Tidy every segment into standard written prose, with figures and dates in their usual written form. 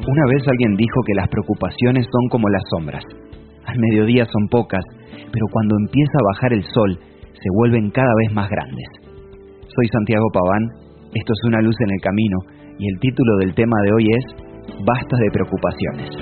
Una vez alguien dijo que las preocupaciones son como las sombras. Al mediodía son pocas, pero cuando empieza a bajar el sol, se vuelven cada vez más grandes. Soy Santiago Paván, esto es Una luz en el camino, y el título del tema de hoy es Basta de preocupaciones.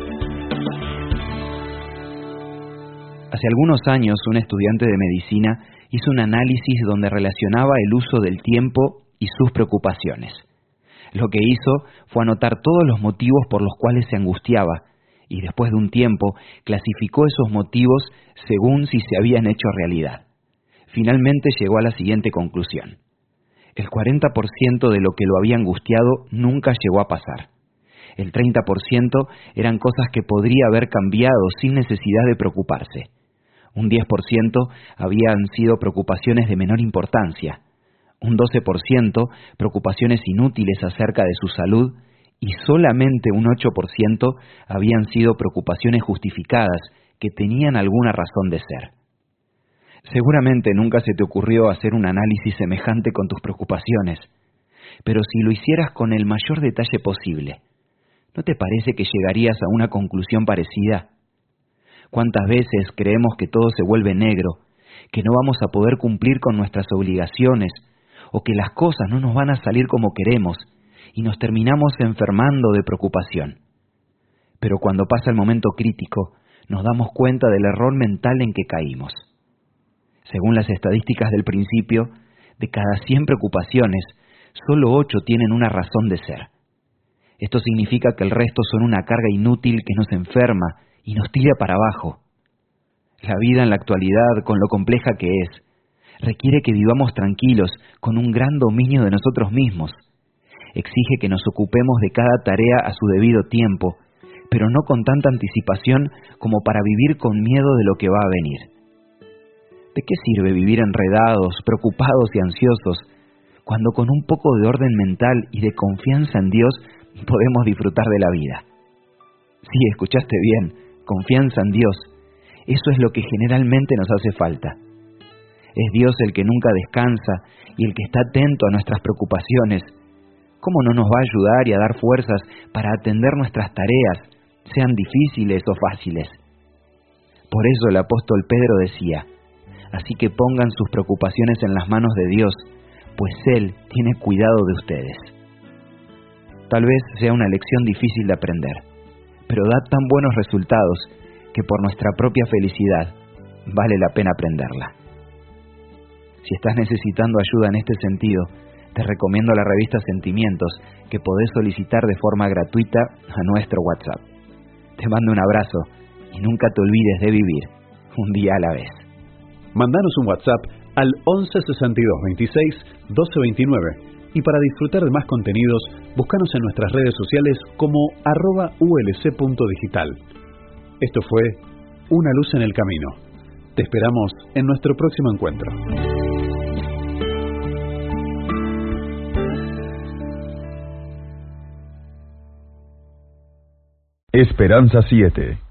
Hace algunos años, un estudiante de medicina hizo un análisis donde relacionaba el uso del tiempo y sus preocupaciones. Lo que hizo fue anotar todos los motivos por los cuales se angustiaba y después de un tiempo clasificó esos motivos según si se habían hecho realidad. Finalmente llegó a la siguiente conclusión. El 40% de lo que lo había angustiado nunca llegó a pasar. El 30% eran cosas que podría haber cambiado sin necesidad de preocuparse. Un 10% habían sido preocupaciones de menor importancia. Un 12% preocupaciones inútiles acerca de su salud y solamente un 8% habían sido preocupaciones justificadas que tenían alguna razón de ser. Seguramente nunca se te ocurrió hacer un análisis semejante con tus preocupaciones, pero si lo hicieras con el mayor detalle posible, ¿no te parece que llegarías a una conclusión parecida? ¿Cuántas veces creemos que todo se vuelve negro, que no vamos a poder cumplir con nuestras obligaciones, o que las cosas no nos van a salir como queremos, y nos terminamos enfermando de preocupación? Pero cuando pasa el momento crítico, nos damos cuenta del error mental en que caímos. Según las estadísticas del principio, de cada 100 preocupaciones, solo 8 tienen una razón de ser. Esto significa que el resto son una carga inútil que nos enferma y nos tira para abajo. La vida en la actualidad, con lo compleja que es, requiere que vivamos tranquilos, con un gran dominio de nosotros mismos. Exige que nos ocupemos de cada tarea a su debido tiempo, pero no con tanta anticipación como para vivir con miedo de lo que va a venir. ¿De qué sirve vivir enredados, preocupados y ansiosos, cuando con un poco de orden mental y de confianza en Dios podemos disfrutar de la vida? Sí, escuchaste bien, confianza en Dios. Eso es lo que generalmente nos hace falta. Es Dios el que nunca descansa y el que está atento a nuestras preocupaciones. ¿Cómo no nos va a ayudar y a dar fuerzas para atender nuestras tareas, sean difíciles o fáciles? Por eso el apóstol Pedro decía, así que pongan sus preocupaciones en las manos de Dios, pues Él tiene cuidado de ustedes. Tal vez sea una lección difícil de aprender, pero da tan buenos resultados que por nuestra propia felicidad vale la pena aprenderla. Si estás necesitando ayuda en este sentido, te recomiendo la revista Sentimientos, que podés solicitar de forma gratuita a nuestro WhatsApp. Te mando un abrazo y nunca te olvides de vivir un día a la vez. Mandanos un WhatsApp al 11 62 26 12 29 y para disfrutar de más contenidos, búscanos en nuestras redes sociales como @ulc.digital. Esto fue Una luz en el camino. Te esperamos en nuestro próximo encuentro. Esperanza 7.